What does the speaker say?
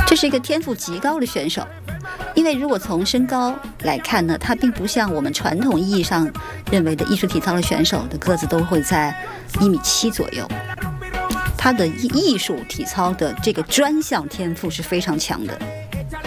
这是一个天赋极高的选手，因为如果从身高来看呢，他并不像我们传统意义上认为的艺术体操的选手的个子都会在1.7米左右，他的艺术体操的这个专项天赋是非常强的。